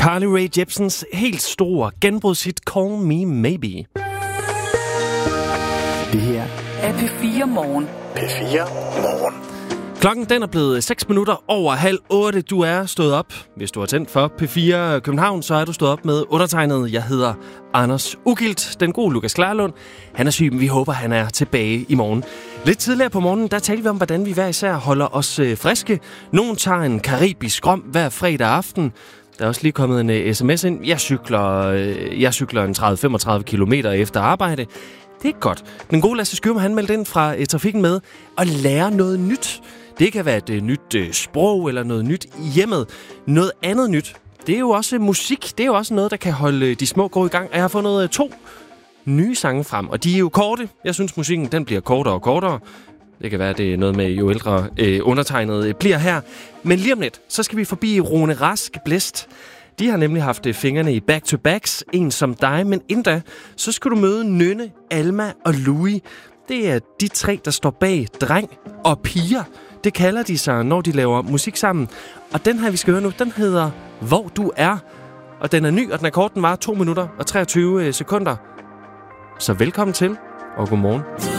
Carly Rae Jepsens helt store genbrudshit Call Me Maybe. Det her er P4 Morgen. P4 Morgen. Klokken den er blevet 6 minutter over 7:30. Du er stået op. Hvis du har tændt for P4 København, så er du stået op med undertegnet. Jeg hedder Anders Ugilt. Den gode Lukas Klarlund. Han er syg, men vi håber, han er tilbage i morgen. Lidt tidligere på morgenen, der talte vi om, hvordan vi hver især holder os friske. Nogen tager en karibisk rom hver fredag aften. Der er også lige kommet en sms ind. Jeg cykler en 30-35 kilometer efter arbejde. Det er godt. Den gode Lasse Skyrm, han meldte ind fra trafikken med at lære noget nyt. Det kan være et nyt sprog eller noget nyt i hjemmet. Noget andet nyt. Det er jo også musik. Det er jo også noget, der kan holde de små gå i gang. Og jeg har fundet 2 nye sange frem, og de er jo korte. Jeg synes, musikken den bliver kortere og kortere. Det kan være, det er noget med, jo ældre undertegnet bliver her. Men lige om lidt, så skal vi forbi Rune Rask Blæst. De har nemlig haft fingrene i back-to-backs, En som dig, men inden da, så skal du møde Nynne, Alma og Louis. Det er de 3, der står bag Dreng og Piger. Det kalder de sig, når de laver musik sammen. Og den her, vi skal høre nu, den hedder Hvor du er. Og den er ny, og den er kort, den var 2 minutter og 23 sekunder. Så velkommen til, og godmorgen.